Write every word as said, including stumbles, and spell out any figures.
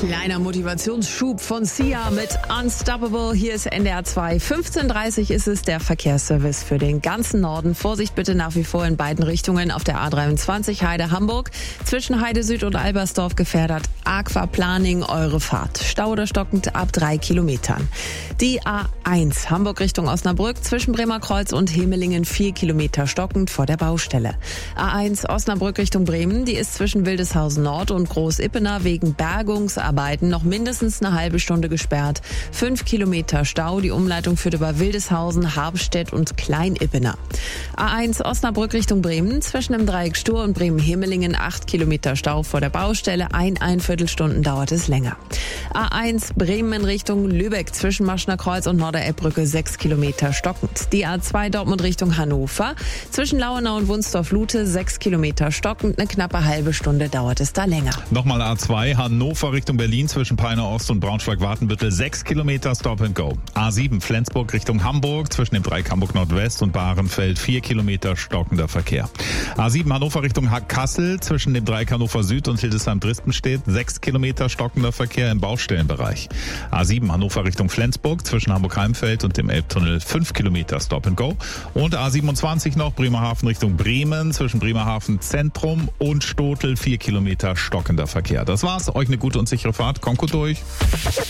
Kleiner Motivationsschub von Sia mit Unstoppable. Hier ist N D R zwei. fünfzehn Uhr dreißig ist es, der Verkehrsservice für den ganzen Norden. Vorsicht bitte nach wie vor in beiden Richtungen auf der A dreiundzwanzig Heide-Hamburg. Zwischen Heide Süd und Albersdorf gefährdet Aquaplaning eure Fahrt. Stau oder stockend ab drei Kilometern. Die A eins Hamburg Richtung Osnabrück zwischen Bremerkreuz und Hemelingen vier Kilometer stockend vor der Baustelle. A eins Osnabrück Richtung Bremen, die ist zwischen Wildeshausen Nord und Groß-Ippener wegen Bergungsarbeiten noch mindestens eine halbe Stunde gesperrt. Fünf Kilometer Stau, die Umleitung führt über Wildeshausen, Harbstedt und Klein-Ippener. A eins Osnabrück Richtung Bremen, zwischen dem Dreieck Stur und Bremen-Hemelingen acht Kilometer Stau vor der Baustelle, ein Einviertelstunden dauert es länger. A eins Bremen in Richtung Lübeck, zwischen Maschner Kreuz und Norderelbbrücke sechs Kilometer stockend. Die A zwei Dortmund Richtung Hannover, zwischen Lauenau und Wunsdorf-Lute sechs Kilometer stockend, eine knappe halbe Stunde dauert es da länger. Nochmal A zwei Hannover Richtung Berlin, zwischen Peine Ost und Braunschweig-Wartenbüttel sechs Kilometer Stop and Go. A sieben Flensburg Richtung Hamburg, zwischen dem Dreieck Hamburg Nordwest und Bahrenfeld vier Kilometer stockender Verkehr. A sieben Hannover Richtung Kassel, zwischen dem Dreieck Hannover Süd und Hildesheim-Dristenstedt sechs Kilometer stockender Verkehr im Baustellenbereich. A sieben Hannover Richtung Flensburg, zwischen Hamburg-Heimfeld und dem Elbtunnel fünf Kilometer Stop and Go. Und A siebenundzwanzig noch Bremerhaven Richtung Bremen, zwischen Bremerhaven Zentrum und Stotel vier Kilometer stockender Verkehr. Das war's. Euch eine gute und sichere Fahrt. Kommt gut durch.